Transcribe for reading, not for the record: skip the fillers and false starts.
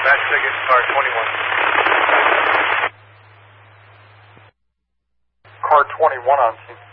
Match ticket, car 21. Car 21 on scene.